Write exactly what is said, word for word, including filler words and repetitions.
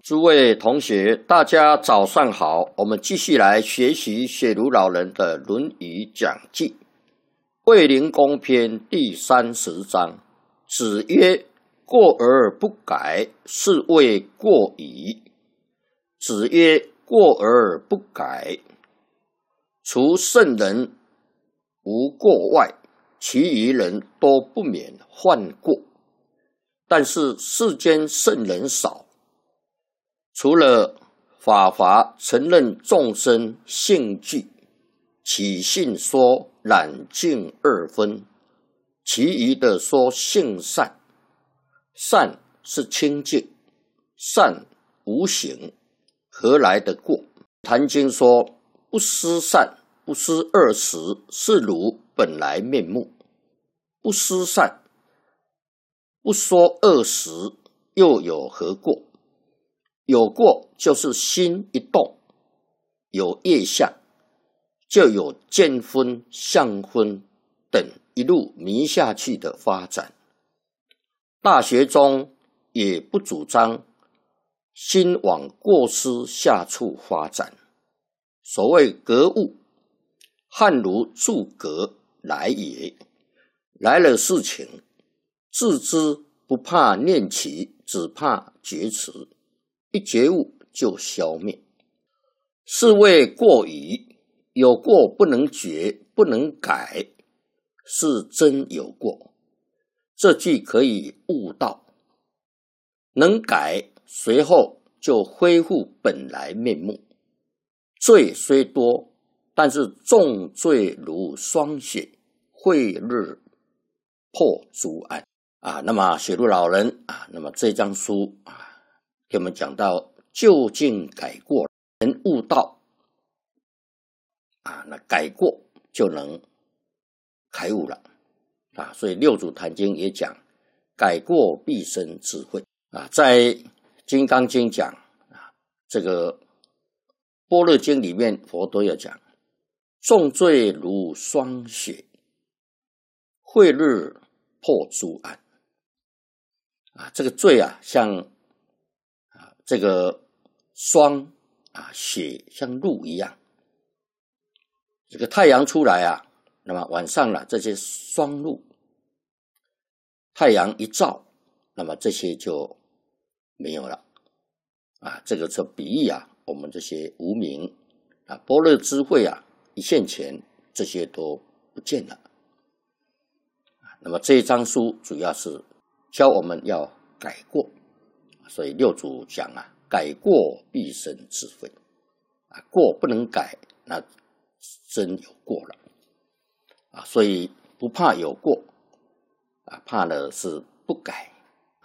诸位同学，大家早上好。我们继续来学习雪庐老人的《论语》讲记，卫灵公篇第三十章。子曰：“过而不改，是谓过矣。”子曰：“过而不改，除圣人无过外，其余人都不免犯过。但是世间圣人少。除了法华承认众生性具，起信说染净二分，其余的说性善。善是清净，善无形，何来的过？坛经说：“不思善，不思恶时，是汝本来面目。”不思善，不说恶时，又有何过？有过就是心一动，有业相，就有见分、相分等一路迷下去的发展。大学中也不主张心往过失下处发展。所谓格物，汉如诸葛来也。来了事情，自知不怕念起，只怕觉迟。一觉悟就消灭，是谓过矣。有过不能觉，不能改，是真有过。这句可以悟道，能改，随后就恢复本来面目。罪虽多，但是重罪如霜雪，晦日破诸案啊。那么雪庐老人啊，那么这张书啊，给我们讲到究竟改过，能悟道啊，那改过就能开悟了啊。所以六祖坛经也讲，改过必生智慧啊。在金刚经讲啊，这个般若经里面佛都有讲，重罪如霜雪，晦日破诸案啊。这个罪啊，像这个霜啊，雪像露一样。这个太阳出来啊，那么晚上了，这些霜露，太阳一照，那么这些就没有了啊。这个是比喻啊，我们这些无明啊，般若智慧啊，一现前，这些都不见了。那么这一章书主要是教我们要改过。所以六祖讲啊，改过必生智慧啊，过不能改，那真有过了啊。所以不怕有过啊，怕的是不改。